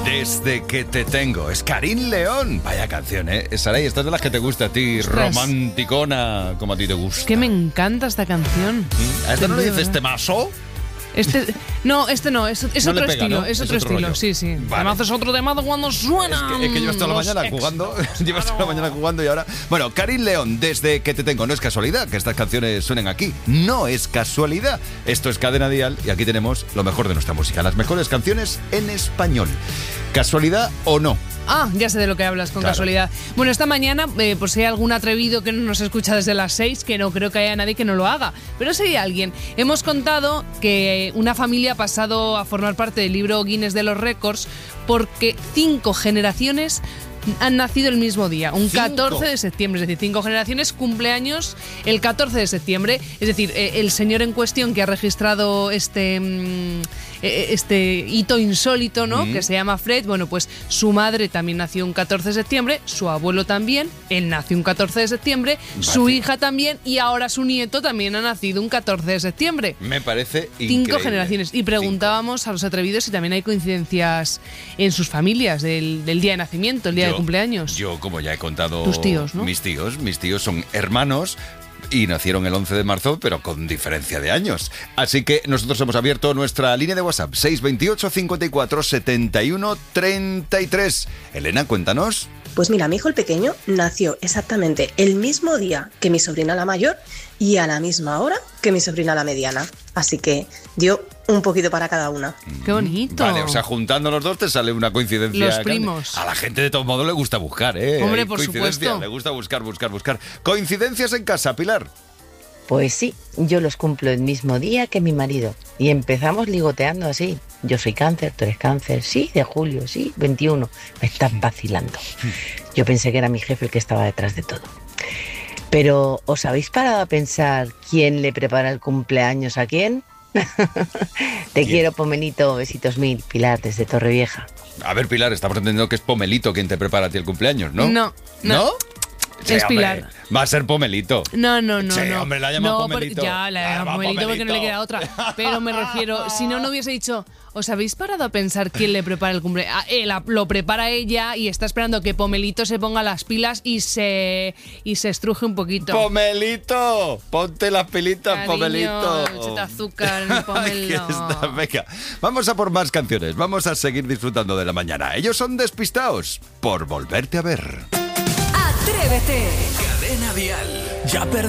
Desde que te tengo. Es Karin León. Vaya canción, ¿eh? Saray, esta es de las que te gusta a ti. Ostras. Romanticona, como a ti te gusta. Es que me encanta esta canción. ¿A esto no le dices temazo? No, es No otro le pega, estilo, ¿no? es Es otro otro estilo, rollo. sí. Vale. Además es otro temazo cuando suena. Es que llevas toda la mañana jugando. Llevas toda la mañana jugando y ahora... Bueno, Karin León, Desde que te tengo. No es casualidad que estas canciones suenen aquí. No es casualidad. Esto es Cadena Dial y aquí tenemos lo mejor de nuestra música. Las mejores canciones en español. ¿Casualidad o no? Ah, ya sé de lo que hablas, con Claro. casualidad. Bueno, esta mañana, por si hay algún atrevido que no nos escucha desde las 6, que no creo que haya nadie que no lo haga, pero si hay alguien, hemos contado que una familia ha pasado a formar parte del libro Guinness de los récords porque 5 generaciones han nacido el mismo día, un 5. 14 de septiembre, es decir, 5 generaciones cumpleaños el 14 de septiembre, es decir, el señor en cuestión que ha registrado este hito insólito, ¿no? Que se llama Fred, bueno, pues su madre también nació un 14 de septiembre, su abuelo también, él nació un 14 de septiembre, su Vale. hija también y ahora su nieto también ha nacido un 14 de septiembre. Me parece increíble. 5 generaciones. Y preguntábamos a los atrevidos si también hay coincidencias en sus familias del día de nacimiento, el día de cumpleaños. Yo, como ya he contado... Tus tíos, ¿no? Mis tíos son hermanos y nacieron el 11 de marzo, pero con diferencia de años. Así que nosotros hemos abierto nuestra línea de WhatsApp, 628 54 71 33. Elena, cuéntanos. Pues mira, mi hijo el pequeño nació exactamente el mismo día que mi sobrina la mayor y a la misma hora que mi sobrina la mediana. Así que dio un poquito para cada una. ¡Qué bonito! Vale, o sea, juntando los dos te sale una coincidencia. Los primos. A la gente de todos modos le gusta buscar, ¿eh? Hombre, Hay por coincidencias, supuesto. Le gusta buscar. Coincidencias en casa, Pilar. Pues sí, yo los cumplo el mismo día que mi marido. Y empezamos ligoteando así. Yo soy cáncer, tú eres cáncer. Sí, de julio, sí, 21. Me estás vacilando. Yo pensé que era mi jefe el que estaba detrás de todo. Pero, ¿os habéis parado a pensar quién le prepara el cumpleaños a quién? Te quiero, Pomelito. Besitos mil. Pilar, desde Torrevieja. A ver, Pilar, estamos entendiendo que es Pomelito quien te prepara a ti el cumpleaños, ¿no? No. Sí, Es hombre, Pilar. Va a ser Pomelito. No. Sí, hombre, la llama no, Pomelito. Ya, la llama Pomelito porque no le queda otra. Pero me refiero, si no hubiese dicho, ¿os habéis parado a pensar quién le prepara el cumpleaños? Lo prepara ella y está esperando que Pomelito se ponga las pilas y se estruje un poquito. ¡Pomelito! Ponte las pilitas, Cariño, Pomelito. échate azúcar en el pomelo. Aquí está, venga. Vamos a por más canciones. Vamos a seguir disfrutando de la mañana. Ellos son Despistaos por volverte a ver. Atrévete. Cadena Dial. Ya